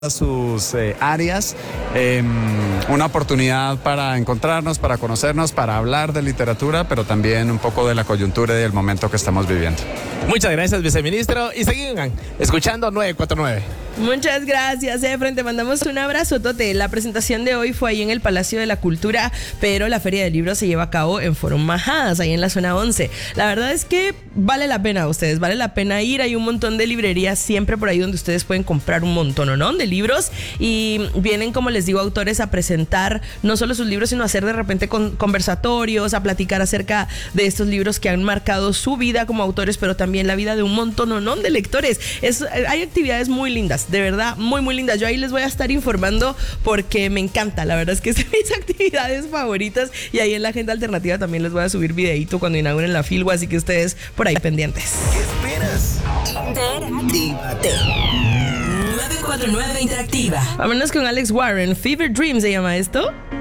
sus áreas, una oportunidad para encontrarnos, para conocernos, para hablar de literatura, pero también un poco de la coyuntura y del momento que estamos viviendo. Muchas gracias, viceministro, y sigan escuchando 949. Muchas gracias, Efren, te mandamos un abrazotote. La presentación de hoy fue ahí en el Palacio de la Cultura, pero la Feria del Libro se lleva a cabo en Forum Majadas, ahí en la zona 11. La verdad es que vale la pena vale la pena ir. Hay un montón de librerías siempre por ahí donde ustedes pueden comprar un montón, ¿no?, de libros, y vienen, como les digo, autores a presentar no solo sus libros, sino a hacer de repente conversatorios, a platicar acerca de estos libros que han marcado su vida como autores, pero también la vida de un montón, ¿no?, de lectores. Hay actividades muy lindas, de verdad, muy, muy lindas. Yo ahí les voy a estar informando porque me encanta. La verdad es que es de mis actividades favoritas, y ahí en la agenda alternativa también les voy a subir videito cuando inauguren la Filbo, así que ustedes por ahí pendientes. ¿Qué esperas? Interactívate. 949 Interactiva. Vámonos con Alex Warren. Fever Dream se llama esto.